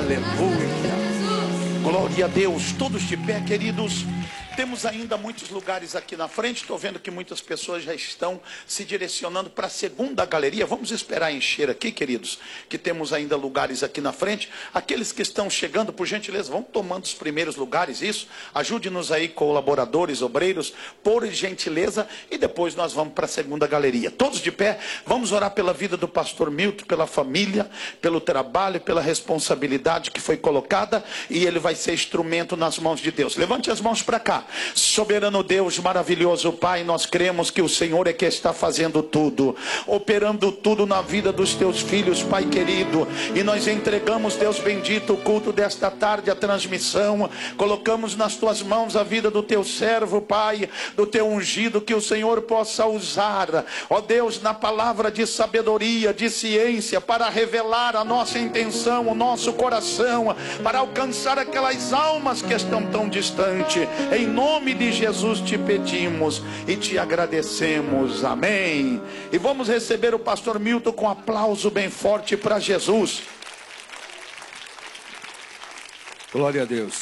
Aleluia. Glória a Deus. Todos de pé, queridos. Temos ainda muitos lugares aqui na frente. Estou vendo que muitas pessoas já estão se direcionando para a segunda galeria. Vamos esperar encher aqui, queridos, que temos ainda lugares aqui na frente. Aqueles que estão chegando, por gentileza, vão tomando os primeiros lugares, isso. Ajude-nos aí, colaboradores, obreiros, por gentileza. E depois nós vamos para a segunda galeria. Todos de pé, vamos orar pela vida do pastor Milton, pela família, pelo trabalho, pela responsabilidade que foi colocada. E ele vai ser instrumento nas mãos de Deus. Levante as mãos para cá. Soberano Deus, maravilhoso Pai, nós cremos que o Senhor é que está fazendo tudo, operando tudo na vida dos teus filhos, Pai querido. E nós entregamos, Deus bendito, o culto desta tarde, a transmissão. Colocamos nas tuas mãos a vida do teu servo, Pai, do teu ungido, que o Senhor possa usar, ó Deus, na palavra de sabedoria, de ciência, para revelar a nossa intenção, o nosso coração, para alcançar aquelas almas que estão tão distantes. Em nome de Jesus te pedimos e te agradecemos, amém. E vamos receber o pastor Milton com um aplauso bem forte para Jesus. Glória a Deus.